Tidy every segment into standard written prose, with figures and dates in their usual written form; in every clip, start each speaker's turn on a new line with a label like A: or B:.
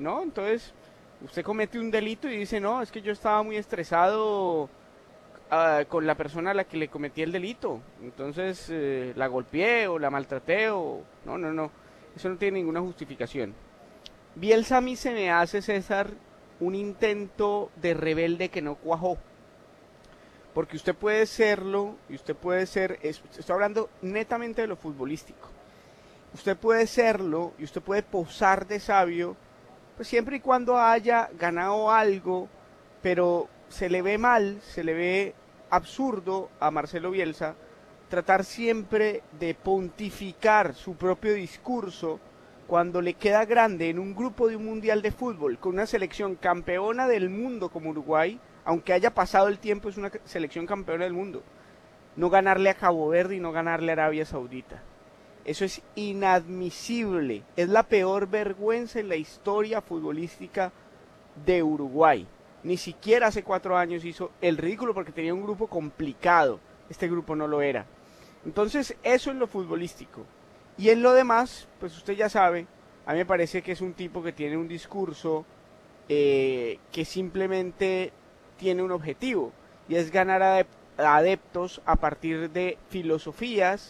A: ¿no? Entonces, usted comete un delito y dice, no, es que yo estaba muy estresado con la persona a la que le cometí el delito. Entonces, la golpeé o la maltraté o... No, no, no. Eso no tiene ninguna justificación. Bielsa a mí se me hace, César, un intento de rebelde que no cuajó. Porque usted puede serlo y usted puede ser... Estoy hablando netamente de lo futbolístico. Usted puede serlo y usted puede posar de sabio, pues siempre y cuando haya ganado algo, pero se le ve mal, se le ve absurdo a Marcelo Bielsa tratar siempre de pontificar su propio discurso cuando le queda grande en un grupo de un mundial de fútbol con una selección campeona del mundo como Uruguay, aunque haya pasado el tiempo, es una selección campeona del mundo, no ganarle a Cabo Verde y no ganarle a Arabia Saudita. Eso es inadmisible, es la peor vergüenza en la historia futbolística de Uruguay. Ni siquiera hace 4 años hizo el ridículo porque tenía un grupo complicado, este grupo no lo era. Entonces eso es lo futbolístico. Y en lo demás, pues usted ya sabe, a mí me parece que es un tipo que tiene un discurso que simplemente tiene un objetivo, y es ganar adeptos a partir de filosofías,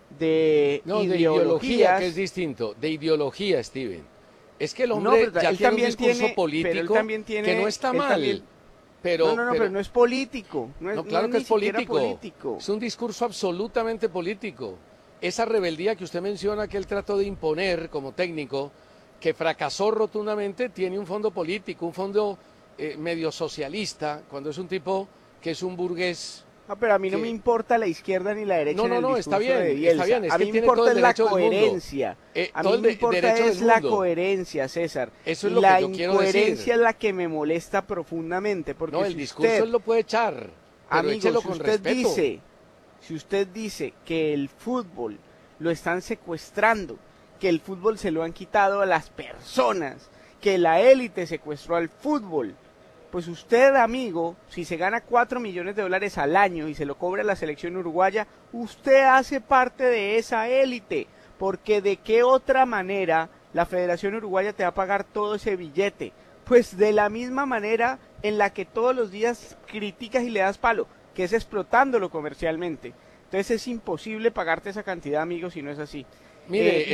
A: de
B: No, de ideología, que es distinto, de ideología, Steven. Es que el hombre
A: no,
B: ya tiene un discurso político que no está mal.
A: También,
B: pero
A: no es político.
B: No, claro
A: no
B: que
A: es
B: es político. Es un discurso absolutamente político. Esa rebeldía que usted menciona que él trató de imponer como técnico, que fracasó rotundamente, tiene un fondo político, un fondo medio socialista, cuando es un tipo que es un burgués.
A: No, pero a mí no me importa la izquierda ni la derecha en el discurso
B: está bien,
A: de Bielsa.
B: está bien. Es
A: a
B: que
A: mí me
B: tiene
A: importa
B: todo el
A: la
B: derecho del mundo.
A: coherencia. A mí me importa es la coherencia, César.
B: Eso es lo
A: la
B: que yo quiero
A: incoherencia es la que me molesta profundamente. Porque
B: no, el discurso él lo puede echar, pero
A: amigo,
B: échelo con respeto.
A: Si usted dice que el fútbol lo están secuestrando, que el fútbol se lo han quitado a las personas, que la élite secuestró al fútbol, pues usted, amigo, si se gana 4 millones de dólares al año y se lo cobra la selección uruguaya, usted hace parte de esa élite, porque de qué otra manera la Federación Uruguaya te va a pagar todo ese billete. Pues de la misma manera en la que todos los días criticas y le das palo, que es explotándolo comercialmente. Entonces es imposible pagarte esa cantidad, amigo, si no es así.
B: Mire,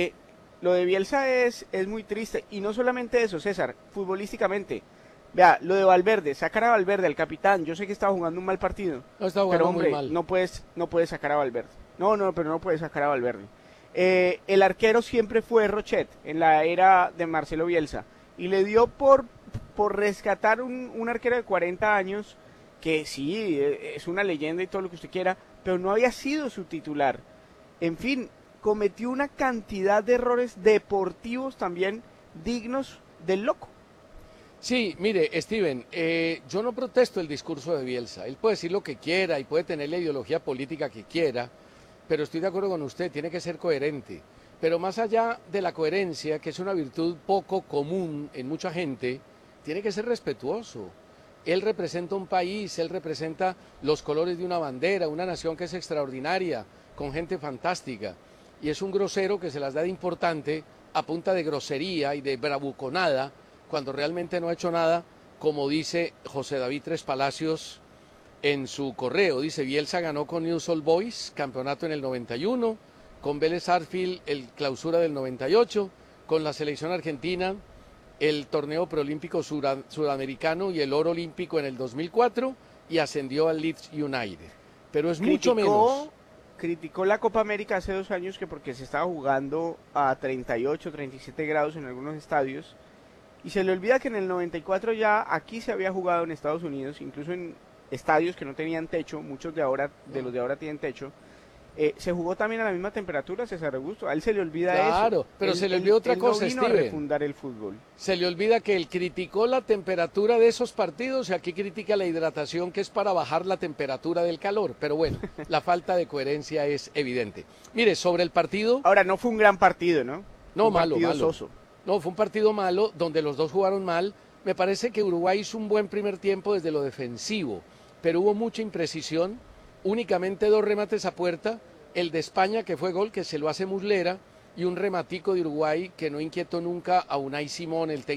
A: lo de Bielsa es muy triste, y no solamente eso, César, futbolísticamente. Vea, lo de Valverde, sacar a Valverde, al capitán, yo sé que estaba jugando un mal partido,
B: no estaba jugando
A: pero hombre,
B: muy mal.
A: no puedes sacar a Valverde. Pero no puedes sacar a Valverde. El arquero siempre fue Rochet, en la era de Marcelo Bielsa, y le dio por rescatar un arquero de 40 años, que sí, es una leyenda y todo lo que usted quiera, pero no había sido su titular. En fin, cometió una cantidad de errores deportivos también dignos del loco.
B: Sí, mire, Steven, yo no protesto el discurso de Bielsa. Él puede decir lo que quiera y puede tener la ideología política que quiera, pero estoy de acuerdo con usted, tiene que ser coherente. Pero más allá de la coherencia, que es una virtud poco común en mucha gente, tiene que ser respetuoso. Él representa un país, él representa los colores de una bandera, una nación que es extraordinaria, con gente fantástica. Y es un grosero que se las da de importante a punta de grosería y de bravuconada, cuando realmente no ha hecho nada, como dice José David Tres Palacios en su correo. Dice, Bielsa ganó con Newell's Old Boys, campeonato en el 91, con Vélez Sarsfield el clausura del 98, con la selección argentina el torneo preolímpico sudamericano y el oro olímpico en el 2004, y ascendió al Leeds United. Pero es mucho menos.
A: Criticó la Copa América hace 2 años que porque se estaba jugando a 38, 37 grados en algunos estadios, y se le olvida que en el 94 ya aquí se había jugado en Estados Unidos, incluso en estadios que no tenían techo, muchos de los de ahora tienen techo. Se jugó también a la misma temperatura, César Augusto. A él se le olvida eso.
B: Claro, pero se le olvidó otra cosa,
A: Steven.
B: Steven.
A: A refundar el fútbol.
B: Se le olvida que él criticó la temperatura de esos partidos y aquí critica la hidratación, que es para bajar la temperatura del calor. Pero bueno, la falta de coherencia es evidente. Mire, sobre el partido...
A: Ahora, no fue un gran partido, ¿no?
B: No, malo. Soso. No, fue un partido malo, donde los dos jugaron mal. Me parece que Uruguay hizo un buen primer tiempo desde lo defensivo, pero hubo mucha imprecisión, únicamente 2 remates a puerta, el de España que fue gol, que se lo hace Muslera, y un rematico de Uruguay que no inquietó nunca a Unai Simón, el técnico.